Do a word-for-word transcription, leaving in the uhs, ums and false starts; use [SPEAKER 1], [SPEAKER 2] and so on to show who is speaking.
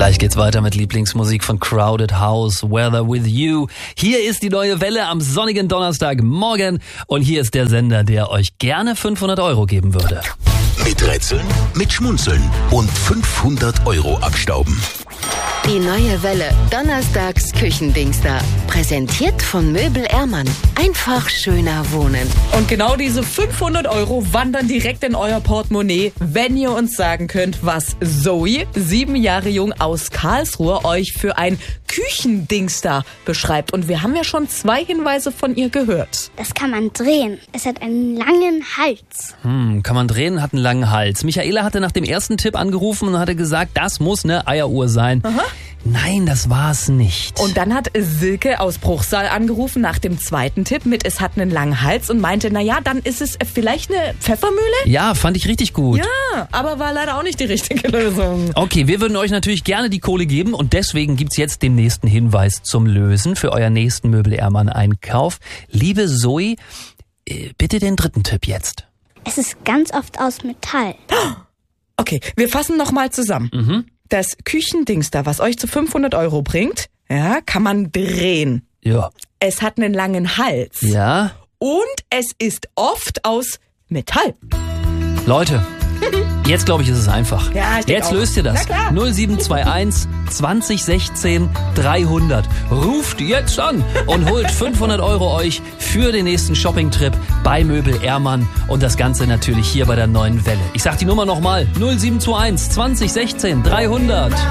[SPEAKER 1] Gleich geht's weiter mit Lieblingsmusik von Crowded House, Weather With You. Hier ist die neue Welle am sonnigen Donnerstagmorgen und hier ist der Sender, der euch gerne fünfhundert Euro geben würde.
[SPEAKER 2] Mit Rätseln, mit Schmunzeln und fünfhundert Euro abstauben.
[SPEAKER 3] Die neue Welle, donnerstags Küchendienster. Präsentiert von Möbel Ehrmann. Einfach schöner wohnen.
[SPEAKER 4] Und genau diese fünfhundert Euro wandern direkt in euer Portemonnaie, wenn ihr uns sagen könnt, was Zoe, sieben Jahre jung aus Karlsruhe, euch für ein Küchendingster beschreibt. Und wir haben ja schon zwei Hinweise von ihr gehört.
[SPEAKER 5] Das kann man drehen. Es hat einen langen Hals.
[SPEAKER 1] Hm, kann man drehen, hat einen langen Hals. Michaela hatte nach dem ersten Tipp angerufen und hatte gesagt, das muss eine Eieruhr sein.
[SPEAKER 4] Aha.
[SPEAKER 1] Nein, das war's nicht.
[SPEAKER 4] Und dann hat Silke aus Bruchsal angerufen nach dem zweiten Tipp mit es hat einen langen Hals und meinte, naja, dann ist es vielleicht eine Pfeffermühle?
[SPEAKER 1] Ja, fand ich richtig gut.
[SPEAKER 4] Ja, aber war leider auch nicht die richtige Lösung.
[SPEAKER 1] Okay, wir würden euch natürlich gerne die Kohle geben und deswegen gibt's jetzt den nächsten Hinweis zum Lösen für euren nächsten Möbel Ehrmann Einkauf. Liebe Zoe, bitte den dritten Tipp jetzt.
[SPEAKER 5] Es ist ganz oft aus Metall.
[SPEAKER 4] Okay, wir fassen nochmal zusammen.
[SPEAKER 1] Mhm.
[SPEAKER 4] Das Küchendingster, was euch zu fünfhundert Euro bringt, ja, kann man drehen.
[SPEAKER 1] Ja.
[SPEAKER 4] Es hat einen langen Hals.
[SPEAKER 1] Ja.
[SPEAKER 4] Und es ist oft aus Metall.
[SPEAKER 1] Leute, jetzt glaube ich, ist es einfach.
[SPEAKER 4] Ja, ich denk
[SPEAKER 1] Jetzt
[SPEAKER 4] auch.
[SPEAKER 1] löst ihr das.
[SPEAKER 4] Na klar.
[SPEAKER 1] null sieben zwei eins zwanzig sechzehn dreihundert. Ruft jetzt an und holt fünfhundert Euro euch für den nächsten Shoppingtrip bei Möbel Ehrmann und das Ganze natürlich hier bei der neuen Welle. Ich sag die Nummer nochmal. null sieben zwei eins zwanzig sechzehn dreihundert.